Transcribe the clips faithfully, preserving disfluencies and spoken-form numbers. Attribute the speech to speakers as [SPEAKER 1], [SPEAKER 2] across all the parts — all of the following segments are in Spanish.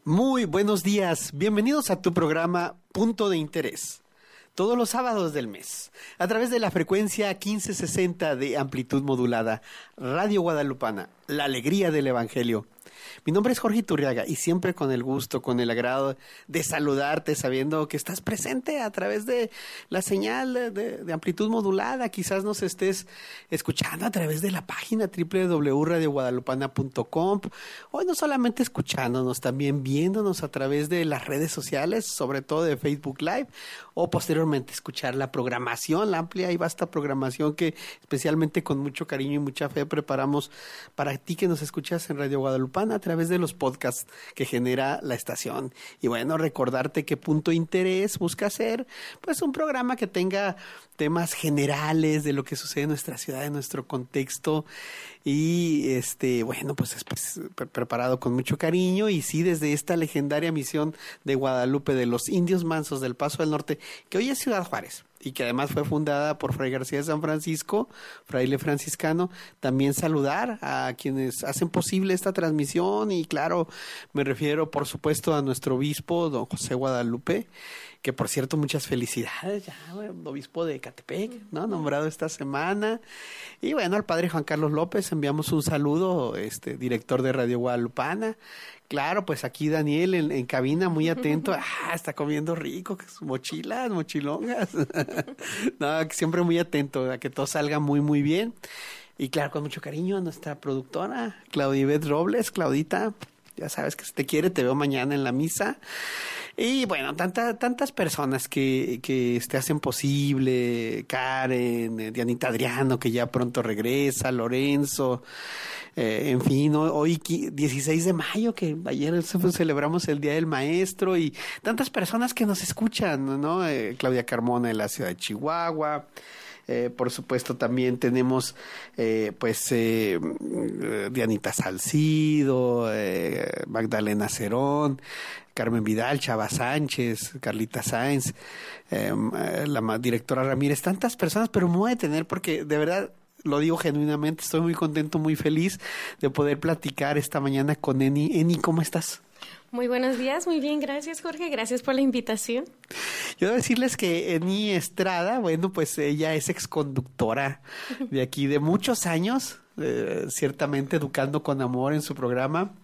[SPEAKER 1] Muy buenos días, bienvenidos a tu programa Punto de Interés. Todos los sábados del mes, a través de la frecuencia quince sesenta de amplitud modulada, Radio Guadalupana, la alegría del Evangelio. Mi nombre es Jorge Iturriaga y siempre con el gusto, con el agrado de saludarte, sabiendo que estás presente a través de la señal de, de, de amplitud modulada. Quizás nos estés escuchando a través de la página doble u doble u doble u punto radio guadalupana punto com. Hoy no solamente escuchándonos, también viéndonos a través de las redes sociales, sobre todo de Facebook Live, o posteriormente escuchar la programación, la amplia y vasta programación que especialmente con mucho cariño y mucha fe preparamos para ti que nos escuchas en Radio Guadalupana a través de los podcasts que genera la estación. Y bueno, recordarte que Punto de Interés busca ser pues un programa que tenga temas generales de lo que sucede en nuestra ciudad, en nuestro contexto, y este bueno pues es pues, preparado con mucho cariño, y sí, desde esta legendaria misión de Guadalupe de los Indios Mansos del Paso del Norte, que hoy es Ciudad Juárez y que además fue fundada por Fray García de San Francisco, fraile franciscano. También saludar a quienes hacen posible esta transmisión, y claro, me refiero por supuesto a nuestro obispo, don José Guadalupe, que por cierto, muchas felicidades, ya, bueno, obispo de Ecatepec, ¿no? Nombrado esta semana. Y bueno, al padre Juan Carlos López enviamos un saludo, este director de Radio Guadalupana. Claro, pues aquí Daniel en, en cabina, muy atento. Ah, está comiendo rico, que sus mochilas, mochilongas. No, siempre muy atento a que todo salga muy, muy bien. Y claro, con mucho cariño a nuestra productora, Claudibet Robles. Claudita, ya sabes que si te quiere, te veo mañana en la misa. Y bueno, tanta, tantas personas que, que te hacen posible, Karen, Dianita Adriano, que ya pronto regresa, Lorenzo, eh, en fin, hoy dieciséis de mayo, que ayer celebramos el Día del Maestro, y tantas personas que nos escuchan, ¿no? Eh, Claudia Carmona de la ciudad de Chihuahua. Eh, por supuesto también tenemos eh, pues eh, Dianita Salcido, eh, Magdalena Cerón, Carmen Vidal, Chava Sánchez, Carlita Sáenz, eh, la directora Ramírez, tantas personas, pero me voy a detener porque de verdad lo digo genuinamente, estoy muy contento, muy feliz de poder platicar esta mañana con Eni. Eni, ¿cómo estás?
[SPEAKER 2] Muy buenos días, muy bien, gracias Jorge, gracias por la invitación.
[SPEAKER 1] Yo debo decirles que Eni Estrada, bueno, pues ella es exconductora de aquí de muchos años, eh, ciertamente educando con amor en su programa.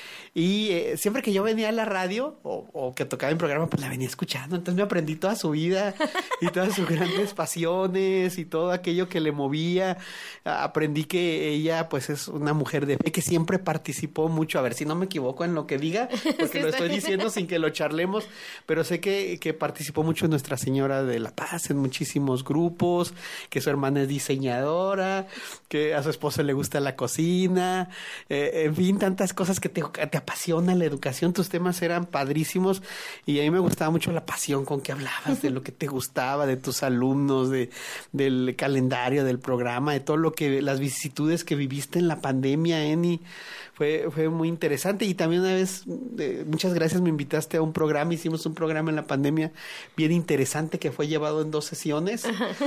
[SPEAKER 1] Y eh, siempre que yo venía a la radio o, o que tocaba en programa, pues la venía escuchando. Entonces me aprendí toda su vida y todas sus grandes pasiones y todo aquello que le movía. Aprendí que ella pues es una mujer de fe que siempre participó mucho. A ver si no me equivoco en lo que diga, porque sí, lo estoy diciendo sin que lo charlemos, pero sé que, que participó mucho en Nuestra Señora de la Paz, en muchísimos grupos, que su hermana es diseñadora, que a su esposo le gusta la cocina, eh, en fin, tantas cosas que te, te apasiona la educación. Tus temas eran padrísimos y a mí me gustaba mucho la pasión con que hablabas de lo que te gustaba, de tus alumnos, de del calendario, del programa, de todo lo que, las vicisitudes que viviste en la pandemia, Eni. Fue, fue muy interesante. Y también una vez, eh, muchas gracias, me invitaste a un programa, hicimos un programa en la pandemia bien interesante que fue llevado en dos sesiones.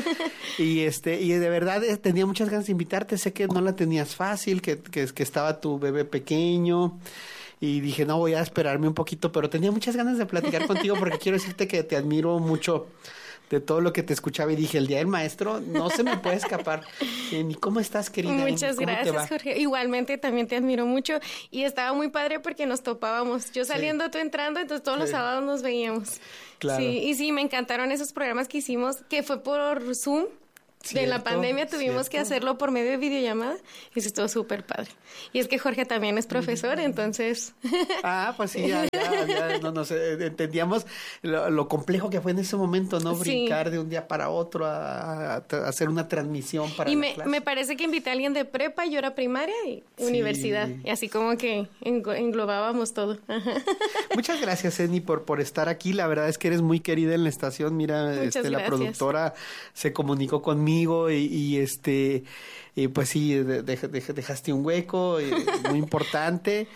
[SPEAKER 1] y este y de verdad eh, tenía muchas ganas de invitarte. Sé que no la tenías fácil, que, que, que estaba tu bebé pequeño. Y dije, no, voy a esperarme un poquito, pero tenía muchas ganas de platicar contigo porque quiero decirte que te admiro mucho de todo lo que te escuchaba, y dije, el Día del Maestro no se me puede escapar. ¿Y cómo estás, querida?
[SPEAKER 2] Muchas gracias, Jorge. Igualmente, también te admiro mucho, y estaba muy padre porque nos topábamos, yo saliendo, sí, tú entrando, entonces todos sí. los sábados nos veíamos. Claro. Sí, y sí, me encantaron esos programas que hicimos, que fue por Zoom. Cierto, de la pandemia tuvimos cierto. que hacerlo por medio de videollamada y eso estuvo súper padre. Y es que Jorge también es profesor, entonces...
[SPEAKER 1] Ah, pues sí, ya, ya, ya no, no sé, entendíamos lo, lo complejo que fue en ese momento, ¿no? Brincar sí. de un día para otro a, a, a hacer una transmisión para
[SPEAKER 2] y
[SPEAKER 1] la
[SPEAKER 2] me,
[SPEAKER 1] clase.
[SPEAKER 2] me parece que invité a alguien de prepa, yo era primaria y sí. universidad, y así como que englobábamos todo.
[SPEAKER 1] Muchas gracias, Eni, por, por estar aquí. La verdad es que eres muy querida en la estación. Mira, este, la productora se comunicó conmigo y, y este y pues sí, de, de, de, dejaste un hueco muy importante.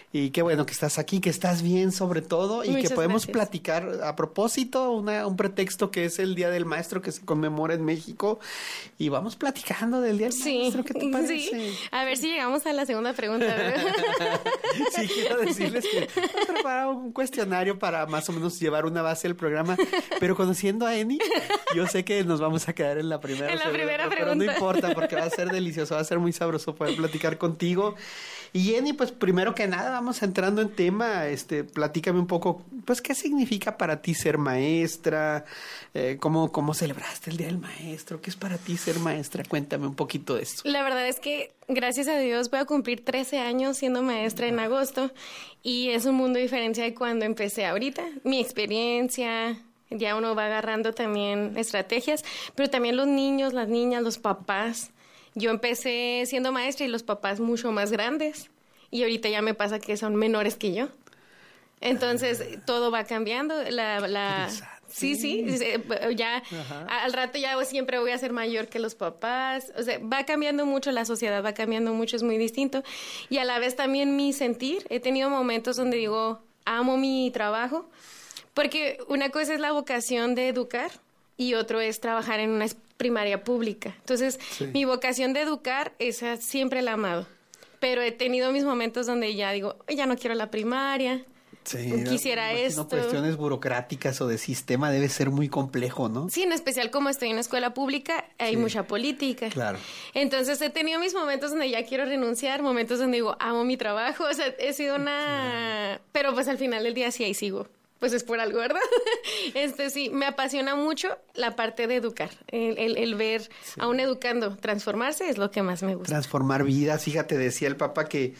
[SPEAKER 1] Y qué bueno que estás aquí, que estás bien sobre todo y
[SPEAKER 2] Muchas
[SPEAKER 1] que podemos
[SPEAKER 2] gracias.
[SPEAKER 1] platicar a propósito, una, un pretexto que es el Día del Maestro que se conmemora en México y vamos platicando del Día del
[SPEAKER 2] Sí,
[SPEAKER 1] Maestro. ¿Qué te parece?
[SPEAKER 2] sí. A ver si llegamos a la segunda pregunta. ¿Verdad?
[SPEAKER 1] Sí, quiero decirles que hemos preparado un cuestionario para más o menos llevar una base del programa, pero conociendo a Eni, yo sé que nos vamos a quedar en la primera.
[SPEAKER 2] En la
[SPEAKER 1] segunda,
[SPEAKER 2] primera
[SPEAKER 1] pero
[SPEAKER 2] pregunta.
[SPEAKER 1] no importa porque va a ser delicioso, va a ser muy sabroso poder platicar contigo. Y Eni, pues primero que nada, vamos entrando en tema, este, platícame un poco, pues, ¿qué significa para ti ser maestra? Eh, ¿cómo, ¿Cómo celebraste el Día del Maestro? ¿Qué es para ti ser maestra? Cuéntame un poquito de esto.
[SPEAKER 2] La verdad es que, gracias a Dios, voy a cumplir trece años siendo maestra en agosto y es un mundo de diferencia de cuando empecé ahorita. Mi experiencia, ya uno va agarrando también estrategias, pero también los niños, las niñas, los papás. Yo empecé siendo maestra y los papás mucho más grandes y ahorita ya me pasa que son menores que yo. Entonces, ah, todo va cambiando. La, la... Sí, sí, ya Ajá. al rato ya siempre voy a ser mayor que los papás. O sea, va cambiando mucho, la sociedad va cambiando mucho, es muy distinto. Y a la vez también mi sentir. He tenido momentos donde digo, amo mi trabajo, porque una cosa es la vocación de educar y otro es trabajar en una primaria pública. Entonces, sí. mi vocación de educar, esa siempre la he amado. Pero he tenido mis momentos donde ya digo, ya no quiero la primaria. Sí, quisiera esto.
[SPEAKER 1] Cuestiones burocráticas o de sistema debe ser muy complejo, ¿no?
[SPEAKER 2] Sí, en especial como estoy en una escuela pública, hay sí. mucha política.
[SPEAKER 1] Claro.
[SPEAKER 2] Entonces he tenido mis momentos donde ya quiero renunciar, momentos donde digo, amo mi trabajo, o sea, he sido una... Claro. Pero pues al final del día sí ahí sigo. Pues es por algo, ¿verdad? Este sí, me apasiona mucho la parte de educar, el, el, el ver sí. a un educando transformarse es lo que más me gusta.
[SPEAKER 1] Transformar vidas, fíjate, decía el Papa que,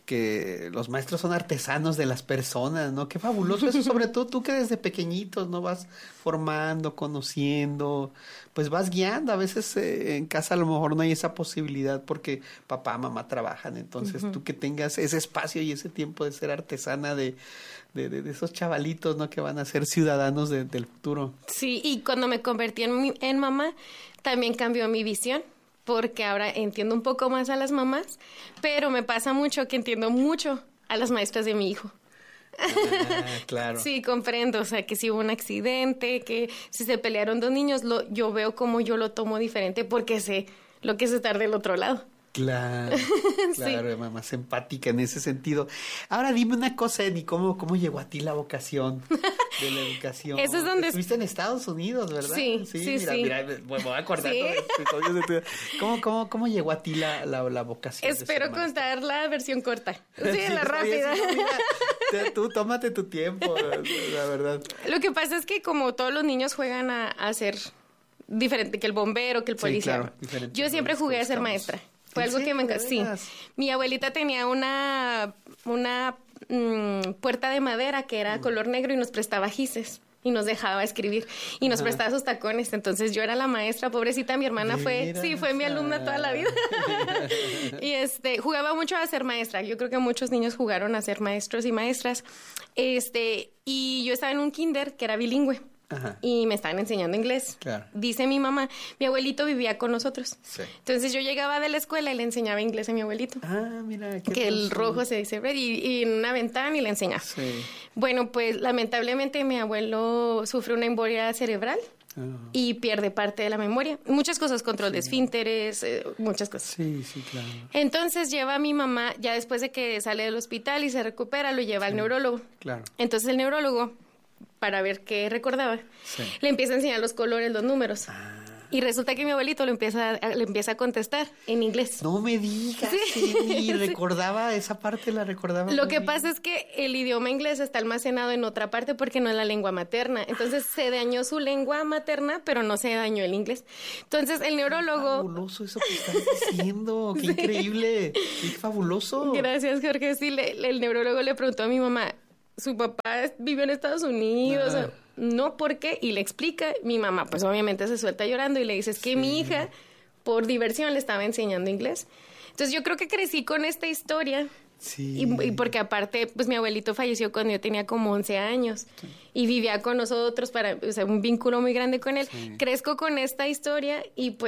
[SPEAKER 1] que los maestros son artesanos de las personas, ¿no? Qué fabuloso eso, sobre todo tú que desde pequeñitos, ¿no? Vas formando, conociendo, pues vas guiando. A veces eh, en casa a lo mejor no hay esa posibilidad porque papá, mamá trabajan, entonces uh-huh. tú que tengas ese espacio y ese tiempo de ser artesana de... De, de, de esos chavalitos, ¿no? Que van a ser ciudadanos de, del futuro.
[SPEAKER 2] Sí, y cuando me convertí en, mi, en mamá, también cambió mi visión, porque ahora entiendo un poco más a las mamás, pero me pasa mucho que entiendo mucho a las maestras de mi hijo.
[SPEAKER 1] Ah, claro.
[SPEAKER 2] Sí, comprendo, o sea, que si hubo un accidente, que si se pelearon dos niños, lo, yo veo como yo lo tomo diferente porque sé lo que es estar del otro lado.
[SPEAKER 1] Claro, claro, sí. mamá, más empática en ese sentido. Ahora dime una cosa, Eni, ¿cómo, cómo llegó a ti la vocación de la educación?
[SPEAKER 2] Eso es donde...
[SPEAKER 1] Estuviste en Estados Unidos, ¿verdad?
[SPEAKER 2] Sí, sí,
[SPEAKER 1] sí. Mira,
[SPEAKER 2] sí.
[SPEAKER 1] mira, me voy a acordar.
[SPEAKER 2] ¿Sí?
[SPEAKER 1] Todo ¿Cómo, cómo, ¿Cómo llegó a ti la, la, la vocación?
[SPEAKER 2] Espero contar la versión corta. Sí, sí la rápida.
[SPEAKER 1] Sí, mira, te, tú tómate tu tiempo, la verdad.
[SPEAKER 2] Lo que pasa es que como todos los niños juegan a, a ser diferente que el bombero, que el policía. Sí, claro, yo siempre jugué a ser maestra. Fue algo que me encantó. Sí. Mi abuelita tenía una, una mmm, puerta de madera que era mm. color negro y nos prestaba gises y nos dejaba escribir y nos Ajá. prestaba sus tacones. Entonces yo era la maestra, pobrecita, mi hermana fue, Mira, sí, fue mi alumna toda la vida. Y este, jugaba mucho a ser maestra. Yo creo que muchos niños jugaron a ser maestros y maestras. Este, y yo estaba en un kinder que era bilingüe. Ajá. Y me estaban enseñando inglés. Claro. Dice mi mamá, mi abuelito vivía con nosotros. Sí. Entonces yo llegaba de la escuela y le enseñaba inglés a mi abuelito.
[SPEAKER 1] Ah, mira. Qué
[SPEAKER 2] que el rojo se dice red y, y en una ventana y le enseñaba. Sí. Bueno, pues lamentablemente mi abuelo sufre una embolia cerebral. Uh-huh. Y pierde parte de la memoria. Muchas cosas, control sí. de esfínteres, eh, muchas cosas.
[SPEAKER 1] Sí, sí, claro.
[SPEAKER 2] Entonces lleva a mi mamá, ya después de que sale del hospital y se recupera, lo lleva sí. al neurólogo. Claro. Entonces el neurólogo, para ver qué recordaba, sí. le empieza a enseñar los colores, los números. Ah. Y resulta que mi abuelito le empieza, le empieza a contestar en inglés.
[SPEAKER 1] No me digas, sí. sí recordaba esa parte, la recordaba.
[SPEAKER 2] Lo que bien. pasa es que el idioma inglés está almacenado en otra parte porque no es la lengua materna. Entonces se dañó su lengua materna, pero no se dañó el inglés. Entonces el neurólogo...
[SPEAKER 1] Qué fabuloso eso que estás diciendo, qué sí. increíble, qué fabuloso.
[SPEAKER 2] Gracias, Jorge. Sí, le, el neurólogo le preguntó a mi mamá, su papá vivió en Estados Unidos... Ah. No, ¿por qué? Y le explica, mi mamá pues obviamente se suelta llorando y le dice, es que sí. mi hija por diversión le estaba enseñando inglés. Entonces yo creo que crecí con esta historia sí. y, y porque aparte pues mi abuelito falleció cuando yo tenía como once años sí. y vivía con nosotros, para, o sea, un vínculo muy grande con él. Sí. Crezco con esta historia y pues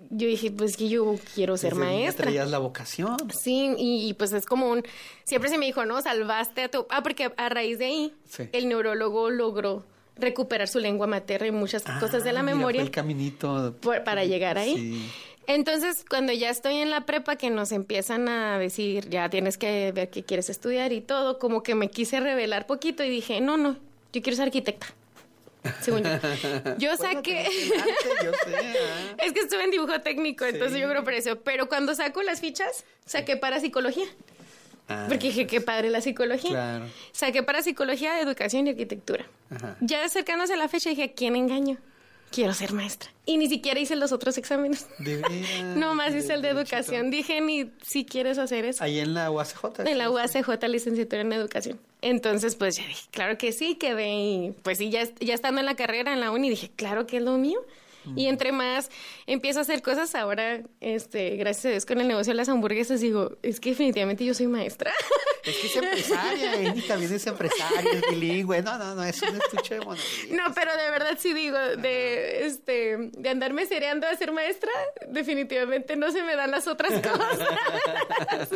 [SPEAKER 2] yo dije, pues que yo quiero ser
[SPEAKER 1] Desde niña
[SPEAKER 2] maestra.
[SPEAKER 1] traías la vocación.
[SPEAKER 2] Sí, y, y pues es como un... Siempre se me dijo, ¿no? Salvaste a tu... Ah, porque a raíz de ahí, sí. el neurólogo logró recuperar su lengua materna y muchas ah, cosas de la
[SPEAKER 1] mira,
[SPEAKER 2] memoria.
[SPEAKER 1] Fue el caminito.
[SPEAKER 2] Por, para llegar ahí.
[SPEAKER 1] Sí.
[SPEAKER 2] Entonces, cuando ya estoy en la prepa, que nos empiezan a decir, ya tienes que ver qué quieres estudiar y todo, como que me quise revelar poquito y dije, no, no, yo quiero ser arquitecta. Según yo. Yo saqué...
[SPEAKER 1] arte, yo sé, ¿eh?
[SPEAKER 2] Es que estuve en dibujo técnico, entonces sí. yo creo por eso. Pero cuando saco las fichas, saqué para psicología. Ah, porque dije, qué padre la psicología.
[SPEAKER 1] Claro.
[SPEAKER 2] Saqué para psicología, educación y arquitectura. Ajá. Ya acercándose a la fecha, dije, ¿a quién engaño? Quiero ser maestra. Y ni siquiera hice los otros exámenes.
[SPEAKER 1] ¿De veras?
[SPEAKER 2] No más hice el de educación. Dije, ni si quieres hacer eso.
[SPEAKER 1] ¿Ahí en la U A C J?
[SPEAKER 2] En la U A C J, licenciatura en educación. Entonces, pues ya dije, claro que sí, quedé. Y pues sí, ya, ya estando en la carrera, en la uni, dije, claro que es lo mío. Y entre más empiezo a hacer cosas ahora, este, gracias a Dios, con el negocio de las hamburguesas, digo, es que definitivamente yo soy maestra.
[SPEAKER 1] Es que es empresaria, Eni también es empresaria, es bilingüe. No, no, no, es un estuche de monerías.
[SPEAKER 2] No, pero de verdad sí digo, de este, de andarme cereando a ser maestra, definitivamente no se me dan las otras cosas.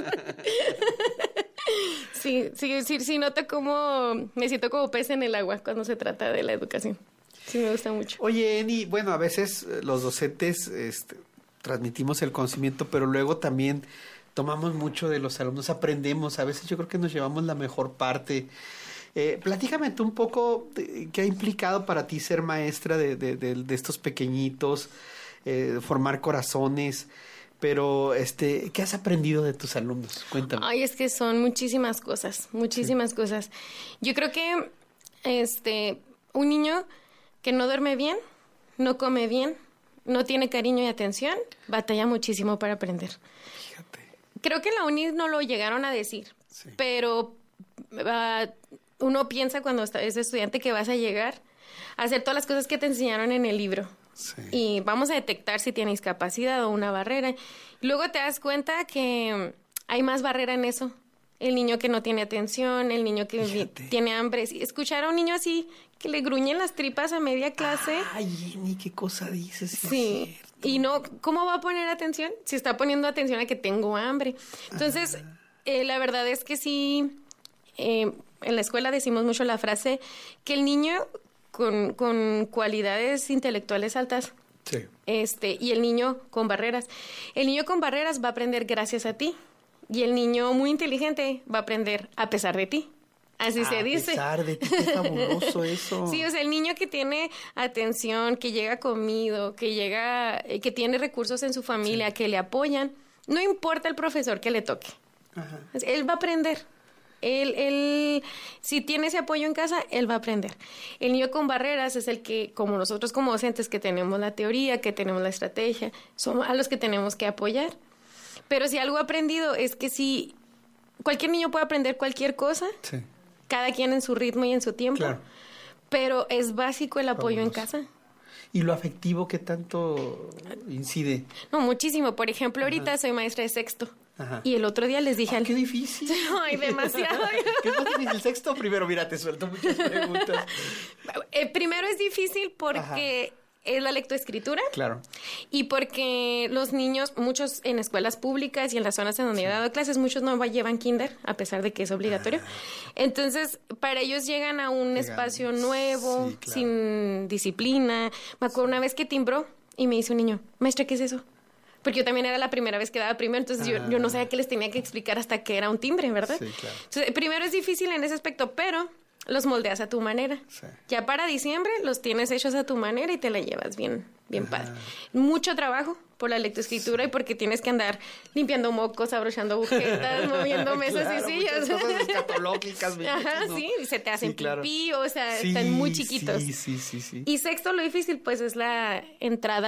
[SPEAKER 2] Sí, sí, sí, sí, noto como, me siento como pez en el agua cuando se trata de la educación. Sí, me gusta mucho.
[SPEAKER 1] Oye, Eni, bueno, a veces los docentes este, transmitimos el conocimiento, pero luego también tomamos mucho de los alumnos, aprendemos. A veces yo creo que nos llevamos la mejor parte. Eh, platícame tú un poco de, qué ha implicado para ti ser maestra de, de, de, de estos pequeñitos, eh, formar corazones. Pero, este, ¿qué has aprendido de tus alumnos? Cuéntame.
[SPEAKER 2] Ay, es que son muchísimas cosas, muchísimas sí. cosas. Yo creo que, este, un niño que no duerme bien, no come bien, no tiene cariño y atención, batalla muchísimo para aprender.
[SPEAKER 1] Fíjate.
[SPEAKER 2] Creo que en la uni no lo llegaron a decir, sí. pero uh, uno piensa cuando es estudiante que vas a llegar a hacer todas las cosas que te enseñaron en el libro. Sí. Y vamos a detectar si tiene discapacidad o una barrera. Y luego te das cuenta que hay más barrera en eso. El niño que no tiene atención, el niño que Fíjate. tiene hambre. Escuchar a un niño así que le gruñen las tripas a media clase.
[SPEAKER 1] Ay, Eni, ¿qué cosa dices? Sí.
[SPEAKER 2] sí. Y no, ¿cómo va a poner atención? Si está poniendo atención a que tengo hambre. Entonces, eh, la verdad es que sí, eh, en la escuela decimos mucho la frase que el niño con, con cualidades intelectuales altas,
[SPEAKER 1] sí.
[SPEAKER 2] este, y el niño con barreras. El niño con barreras va a aprender gracias a ti. Y el niño muy inteligente va a aprender a pesar de ti. Así
[SPEAKER 1] a
[SPEAKER 2] se dice.
[SPEAKER 1] A pesar de ti, qué fabuloso eso.
[SPEAKER 2] Sí, o sea, el niño que tiene atención, que llega comido, que llega, que tiene recursos en su familia, sí. que le apoyan, no importa el profesor que le toque. Ajá. Él va a aprender. Él, él, si tiene ese apoyo en casa, él va a aprender. El niño con barreras es el que, como nosotros como docentes, que tenemos la teoría, que tenemos la estrategia, somos a los que tenemos que apoyar. Pero si algo he aprendido es que si cualquier niño puede aprender cualquier cosa, sí. cada quien en su ritmo y en su tiempo,
[SPEAKER 1] claro.
[SPEAKER 2] pero es básico el apoyo
[SPEAKER 1] Vámonos.
[SPEAKER 2] en casa.
[SPEAKER 1] ¿Y lo afectivo qué tanto incide?
[SPEAKER 2] No, muchísimo. Por ejemplo, ahorita Ajá. soy maestra de sexto. Ajá. Y el otro día les dije...
[SPEAKER 1] ¡Ay,
[SPEAKER 2] al...
[SPEAKER 1] qué difícil!
[SPEAKER 2] ¡Ay, demasiado!
[SPEAKER 1] ¿Qué es más difícil, sexto? Primero, mira, te suelto muchas preguntas.
[SPEAKER 2] Eh, primero es difícil porque... Ajá. es la lectoescritura.
[SPEAKER 1] Claro.
[SPEAKER 2] Y porque los niños, muchos en escuelas públicas y en las zonas en donde sí. he dado clases, muchos no llevan kinder, a pesar de que es obligatorio. Ah. Entonces, para ellos llegan a un llegan. espacio nuevo, sí, claro. sin disciplina. Me acuerdo sí. una vez que timbró y me dice un niño, maestra, ¿qué es eso? Porque yo también era la primera vez que daba primero, entonces ah. yo, yo no sabía qué les tenía que explicar hasta que era un timbre, ¿verdad?
[SPEAKER 1] Sí, claro.
[SPEAKER 2] Entonces, primero es difícil en ese aspecto, pero... los moldeas a tu manera. Sí. Ya para diciembre los tienes hechos a tu manera y te la llevas bien, bien padre. Mucho trabajo por la lectoescritura sí. y porque tienes que andar limpiando mocos, abrochando agujetas, moviendo mesas
[SPEAKER 1] claro,
[SPEAKER 2] y sillas.
[SPEAKER 1] Muchas cosas escatológicas.
[SPEAKER 2] Ajá,
[SPEAKER 1] ¿no?
[SPEAKER 2] sí, y se te hacen
[SPEAKER 1] sí, claro.
[SPEAKER 2] pipí, o sea,
[SPEAKER 1] sí,
[SPEAKER 2] están muy chiquitos.
[SPEAKER 1] Sí, sí, sí, sí.
[SPEAKER 2] Y sexto, lo difícil, pues, es la entrada